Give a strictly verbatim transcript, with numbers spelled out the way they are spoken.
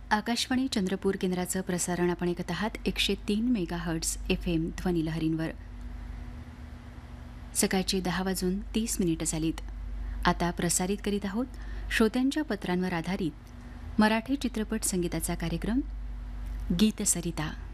आकाशवाणी चंद्रपूर केंद्राचं प्रसारण आपण ऐकत आहात एकशे तीन मेगा हर्ट्स एफ एम ध्वनिलहरींवर. सकाळची दहा वाजून तीस मिनिटं झालीत. आता प्रसारित करीत आहोत श्रोत्यांच्या पत्रांवर आधारित मराठी चित्रपट संगीताचा कार्यक्रम गीत सरिता.